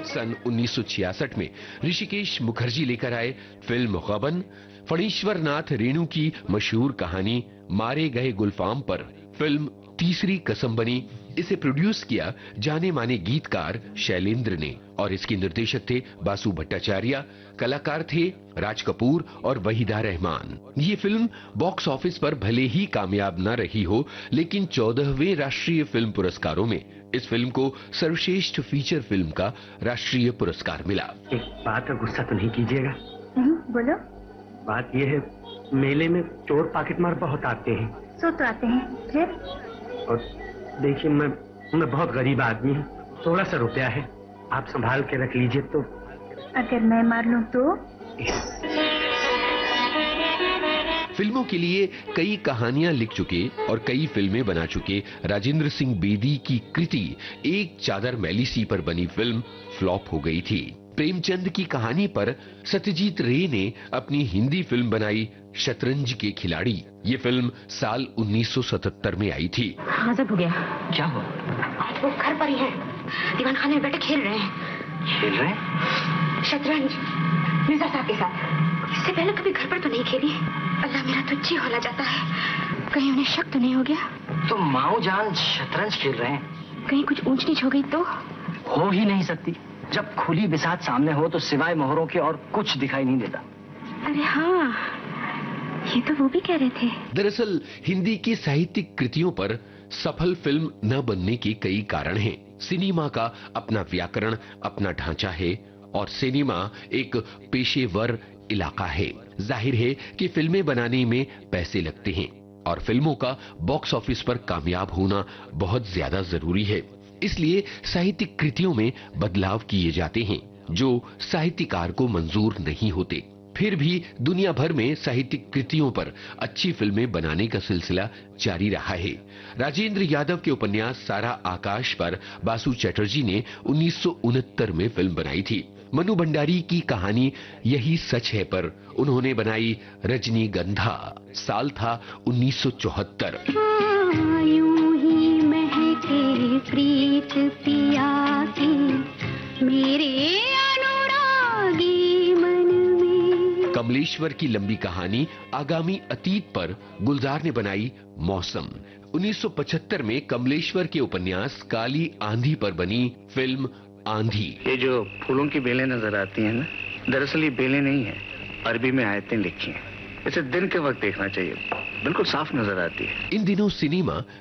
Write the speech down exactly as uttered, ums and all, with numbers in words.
सन उन्नीस सौ छियासठ में ऋषिकेश मुखर्जी लेकर आए फिल्म गबन। फणीश्वर नाथ रेणु की मशहूर कहानी मारे गए गुलफाम पर फिल्म तीसरी कसम बनी। इसे प्रोड्यूस किया जाने माने गीतकार शैलेंद्र ने और इसके निर्देशक थे बासु भट्टाचार्य। कलाकार थे राज कपूर और वहीदा रहमान। ये फिल्म बॉक्स ऑफिस पर भले ही कामयाब न रही हो, लेकिन चौदहवें राष्ट्रीय फिल्म पुरस्कारों में इस फिल्म को सर्वश्रेष्ठ फीचर फिल्म का राष्ट्रीय पुरस्कार मिला। एक बात का गुस्सा तो नहीं कीजिएगा? नहीं, बोलो। बात यह है, मेले में चोर पॉकेटमार बहुत आते हैं। सो तो आते हैं, फिर? और देखिए, मैं मैं बहुत गरीब आदमी हूँ, थोड़ा सा रुपया है, आप संभाल के रख लीजिए। तो अगर मैं मार लूं तो? फिल्मों के लिए कई कहानियां लिख चुके और कई फिल्में बना चुके राजेंद्र सिंह बेदी की कृति एक चादर मैली सी पर बनी फिल्म फ्लॉप हो गई थी। प्रेमचंद की कहानी पर सत्यजीत रे ने अपनी हिंदी फिल्म बनाई शतरंज के खिलाड़ी। ये फिल्म साल उन्नीस सौ सतहत्तर में आई थी। हाँ, सब हो गया। क्या हुआ? आज वो घर पर ही है, दीवान खाने में बैठे खेल रहे हैं। खेल रहे हैं? शतरंज मिर्जा साहब के साथ। इससे पहले कभी घर पर तो नहीं खेली। अल्लाह मेरा तो जी होला जाता है, कहीं उन्हें शक तो नहीं हो गया? तो माऊ जान शतरंज खेल रहे हैं, कहीं कुछ ऊंच नीच हो गई तो? हो ही नहीं सकती। जब खुली बिसात सामने हो तो सिवाय मोहरों के और कुछ दिखाई नहीं देता। अरे हाँ, ये तो वो भी कह रहे थे। दरअसल हिंदी की साहित्यिक कृतियों पर सफल फिल्म न बनने के कई कारण हैं। सिनेमा का अपना व्याकरण, अपना ढांचा है और सिनेमा एक पेशेवर इलाका है। जाहिर है कि फिल्में बनाने में पैसे लगते हैं और फिल्मों का बॉक्स ऑफिस पर कामयाब होना बहुत ज्यादा जरूरी है। इसलिए साहित्यिक कृतियों में बदलाव किए जाते हैं जो साहित्यकार को मंजूर नहीं होते। फिर भी दुनिया भर में साहित्यिक कृतियों पर अच्छी फिल्में बनाने का सिलसिला जारी रहा है। राजेंद्र यादव के उपन्यास सारा आकाश पर बासु चटर्जी ने उन्नीस सौ उनहत्तर में फिल्म बनाई थी। मनु भंडारी की कहानी यही सच है पर उन्होंने बनाई रजनीगंधा। साल था उन्नीस सौ चौहत्तर। प्रीत पिया की मेरे अनुरागी मन में। कमलेश्वर की लंबी कहानी आगामी अतीत पर गुलजार ने बनाई मौसम। उन्नीस सौ पचहत्तर में कमलेश्वर के उपन्यास काली आंधी पर बनी फिल्म आंधी। ये जो फूलों की बेलें नजर आती हैं ना, दरअसल ये बेलें नहीं है, अरबी में आयतें लिखी हैं। इसे दिन के वक्त देखना चाहिए, बिल्कुल साफ नजर आती है। इन दिनों सिनेमा